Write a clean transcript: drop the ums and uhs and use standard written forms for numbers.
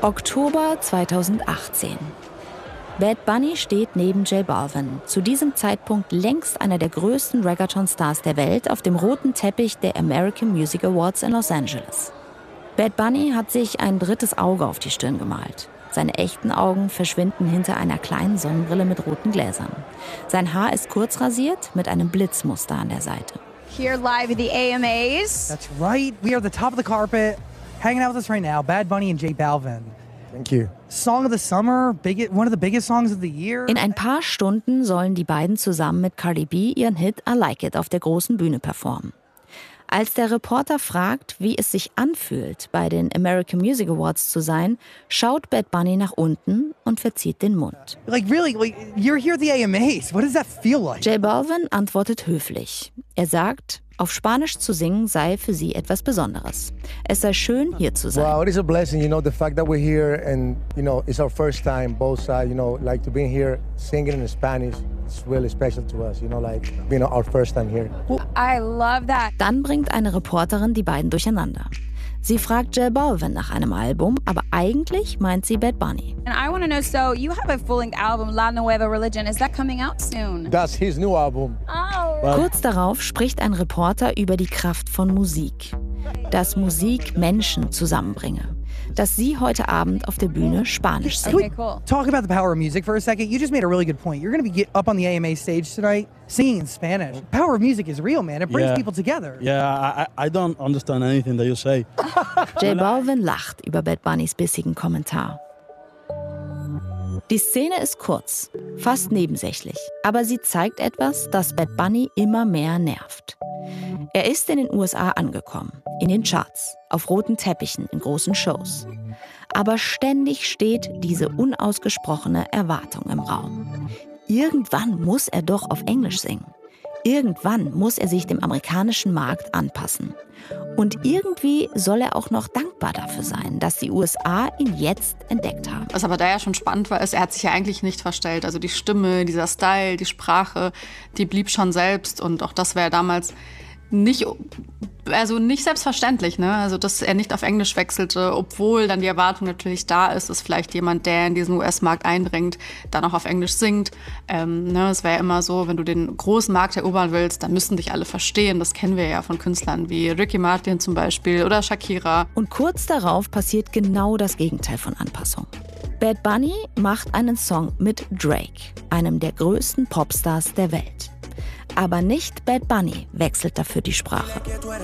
Oktober 2018. Bad Bunny steht neben J Balvin, zu diesem Zeitpunkt längst einer der größten Reggaeton-Stars der Welt, auf dem roten Teppich der American Music Awards in Los Angeles. Bad Bunny hat sich ein drittes Auge auf die Stirn gemalt. Seine echten Augen verschwinden hinter einer kleinen Sonnenbrille mit roten Gläsern. Sein Haar ist kurz rasiert mit einem Blitzmuster an der Seite. Here live at the AMAs. That's right. We are at the top of the carpet. Hanging out with us right now, Bad Bunny and J Balvin. Thank you. Song of the summer, one of the biggest songs of the year. In ein paar Stunden sollen die beiden zusammen mit Cardi B ihren Hit I Like It auf der großen Bühne performen. Als der Reporter fragt, wie es sich anfühlt, bei den American Music Awards zu sein, schaut Bad Bunny nach unten und verzieht den Mund. Like really, you're here at the AMAs. What does that feel like? J Balvin antwortet höflich. Er sagt, auf Spanisch zu singen sei für sie etwas Besonderes. Es sei schön, hier zu sein. Wow, it is a blessing, the fact that we're here and, it's our first time, both sides, like to be here singing in Spanish. It's really special to us, like being our first time here. I love that. Dann bringt eine Reporterin die beiden durcheinander. Sie fragt J Balvin nach einem Album, aber eigentlich meint sie Bad Bunny. And I want to know, so you have a full-length album, La Nueva Religion. Is that coming out soon? That's his new album. Oh. Kurz darauf spricht ein Reporter über die Kraft von Musik. Dass Musik Menschen zusammenbringe. Dass sie heute Abend auf der Bühne Spanisch singt. Okay, cool. Talk about the power of music for a second. You just made a really good point. You're going to be up on the AMA stage tonight singing in Spanish. The power of music is real, man. It brings people together. Yeah, I don't understand anything that you say. J Balvin lacht über Bad Bunnys bissigen Kommentar. Die Szene ist kurz, fast nebensächlich, aber sie zeigt etwas, das Bad Bunny immer mehr nervt. Er ist in den USA angekommen, in den Charts, auf roten Teppichen, in großen Shows. Aber ständig steht diese unausgesprochene Erwartung im Raum. Irgendwann muss er doch auf Englisch singen. Irgendwann muss er sich dem amerikanischen Markt anpassen. Und irgendwie soll er auch noch dankbar dafür sein, dass die USA ihn jetzt entdeckt haben. Was aber da ja schon spannend war, ist, er hat sich ja eigentlich nicht verstellt. Also die Stimme, dieser Style, die Sprache, die blieb schon selbst. Und auch das wäre damals nicht selbstverständlich, ne? Also dass er nicht auf Englisch wechselte, obwohl dann die Erwartung natürlich da ist, dass vielleicht jemand, der in diesen US-Markt eindringt, dann auch auf Englisch singt. Es wäre ja immer so, wenn du den großen Markt erobern willst, dann müssen dich alle verstehen. Das kennen wir ja von Künstlern wie Ricky Martin zum Beispiel oder Shakira. Und kurz darauf passiert genau das Gegenteil von Anpassung. Bad Bunny macht einen Song mit Drake, einem der größten Popstars der Welt. Aber nicht Bad Bunny wechselt dafür die Sprache.